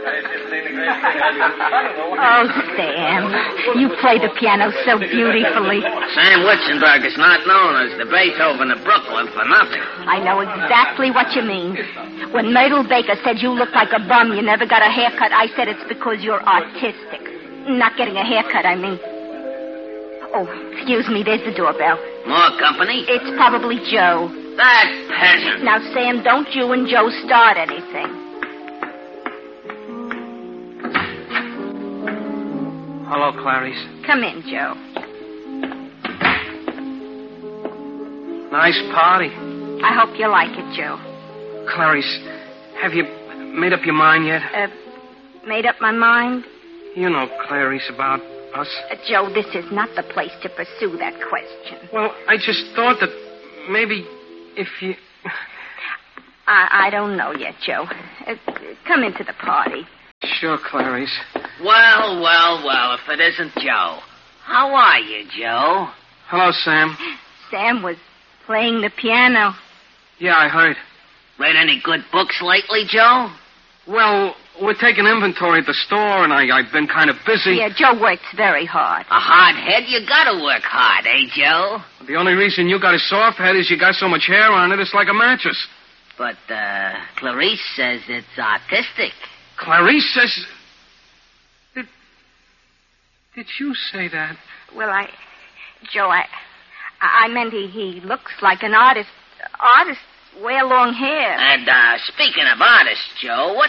Oh, Sam, you play the piano so beautifully. Sam Witzenberg is not known as the Beethoven of Brooklyn for nothing. I know exactly what you mean. When Myrtle Baker said you looked like a bum, you never got a haircut, I said it's because you're artistic. Not getting a haircut, I mean. Oh, excuse me, there's the doorbell. More company? It's probably Joe. That peasant. Now, Sam, don't you and Joe start anything. Hello, Clarice. Come in, Joe. Nice party. I hope you like it, Joe. Clarice, have you made up your mind yet? Made up my mind? You know, Clarice, about us. Joe, this is not the place to pursue that question. Well, I just thought that maybe if you... I don't know yet, Joe. Come into the party. Sure, Clarice. Well, if it isn't Joe. How are you, Joe? Hello, Sam. Sam was playing the piano. Yeah, I heard. Read any good books lately, Joe? Well, we're taking inventory at the store, and I've been kind of busy. Yeah, Joe works very hard. A hard head? You gotta work hard, eh, Joe? The only reason you got a soft head is you got so much hair on it, it's like a mattress. But, Clarice says it's artistic. Clarice says... Did you say that? Well, Joe, I meant he looks like an artist. Artists wear long hair. And, speaking of artists, Joe, what